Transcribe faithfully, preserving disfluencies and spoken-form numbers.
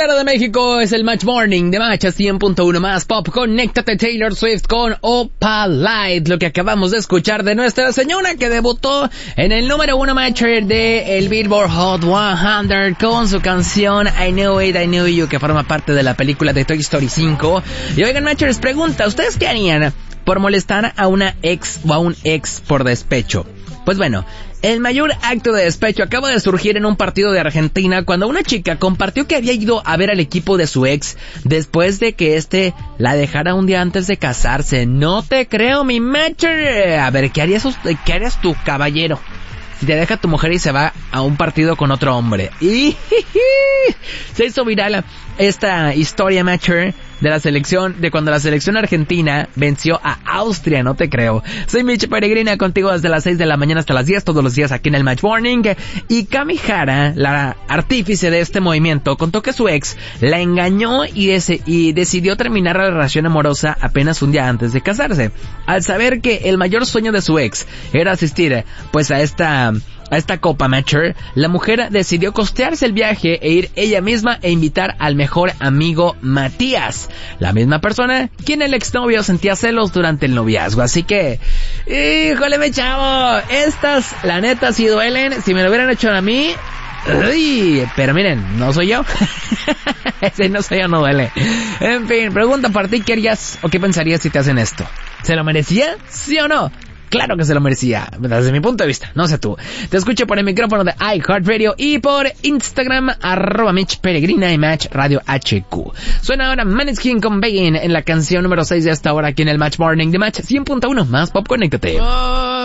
Claro de México, es el Match Morning de Match cien punto uno más Pop. Conéctate Taylor Swift con Opalite, lo que acabamos de escuchar de nuestra señora que debutó en el número uno Matcher de el Billboard Hot cien con su canción I Knew It, I Knew You, que forma parte de la película de Toy Story cinco. Y oigan, Matchers, pregunta, ¿ustedes qué harían por molestar a una ex o a un ex por despecho? Pues bueno, el mayor acto de despecho acaba de surgir en un partido de Argentina cuando una chica compartió que había ido a ver al equipo de su ex después de que este la dejara un día antes de casarse. No te creo, mi matcher. A ver, ¿qué harías, qué harías tú, caballero, si te deja tu mujer y se va a un partido con otro hombre? Y se hizo viral esta historia, matcher, de la selección, de cuando la selección argentina venció a Austria, no te creo. Soy Mitch Peregrina, contigo desde las seis de la mañana hasta las diez, todos los días aquí en el Match Morning. Y Cami Jara, la artífice de este movimiento, contó que su ex la engañó y, ese, y decidió terminar la relación amorosa apenas un día antes de casarse. Al saber que el mayor sueño de su ex era asistir, pues, a esta... a esta copa matcher, la mujer decidió costearse el viaje e ir ella misma e invitar al mejor amigo Matías, la misma persona quien el exnovio sentía celos durante el noviazgo. Así que, híjole, me chavo, estas la neta sí duelen. Si me lo hubieran hecho a mí, uy, pero miren, no soy yo. Ese no soy yo, no duele. En fin, pregunta para ti, ¿qué harías o qué pensarías si te hacen esto? ¿Se lo merecía? ¿Sí o no? Claro que se lo merecía, desde mi punto de vista, no sé tú. Te escucho por el micrófono de iHeartRadio y por Instagram, arroba Mitch Peregrina y Match Radio H Q. Suena ahora Maneskin con Begin en la canción número seis de esta hora aquí en el Match Morning de Match cien punto uno más Pop. Conéctate. Oh.